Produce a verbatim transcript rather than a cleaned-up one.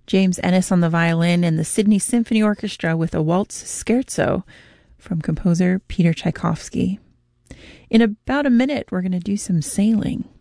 James Ennis on the violin, and the Sydney Symphony Orchestra with a waltz scherzo from composer Peter Tchaikovsky. In about a minute, we're going to do some sailing.